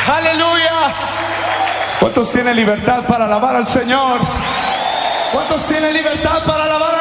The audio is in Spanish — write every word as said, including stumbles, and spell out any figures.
Aleluya. ¿Cuántos tienen libertad para alabar al Señor? ¿Cuántos tienen libertad para alabar al